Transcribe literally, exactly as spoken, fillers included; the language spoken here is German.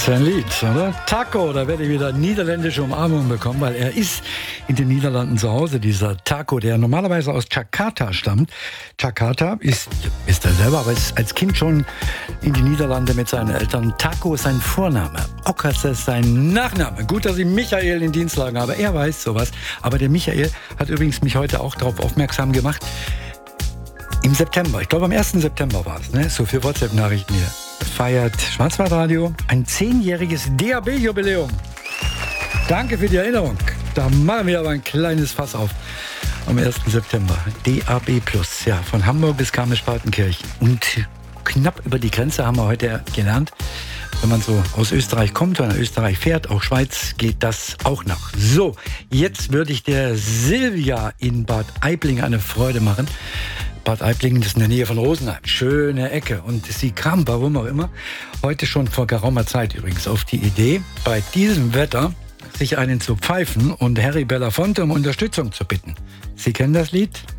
Sein Lied, oder? Taco, da werde ich wieder niederländische Umarmung bekommen, weil er ist in den Niederlanden zu Hause, dieser Taco, der normalerweise aus Jakarta stammt. Jakarta ist, ist er selber, aber ist als Kind schon in die Niederlande mit seinen Eltern. Taco ist sein Vorname, Ockers ist sein Nachname. Gut, dass ich Michael in Dienst lagen habe, er weiß sowas. Aber der Michael hat übrigens mich heute auch darauf aufmerksam gemacht, im September, ich glaube am ersten September war es, ne? So für WhatsApp-Nachrichten hier, feiert Schwarzwaldradio ein zehnjähriges D A B-Jubiläum. Danke für die Erinnerung. Da machen wir aber ein kleines Fass auf am ersten September. D A B plus, ja, von Hamburg bis Garmisch-Partenkirchen. Und knapp über die Grenze haben wir heute gelernt, wenn man so aus Österreich kommt oder nach Österreich fährt, auch Schweiz, geht das auch noch. So, jetzt würde ich der Silvia in Bad Aibling eine Freude machen. Bad Aiblingen, das ist in der Nähe von Rosenheim. Schöne Ecke. Und sie kam, warum auch immer, heute schon vor geraumer Zeit übrigens auf die Idee, bei diesem Wetter sich einen zu pfeifen und Harry Belafonte um Unterstützung zu bitten. Sie kennen das Lied?